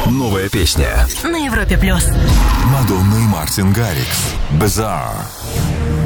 Новая песня на Европе+. Мадонна и Мартин Гаррикс. Bizarre.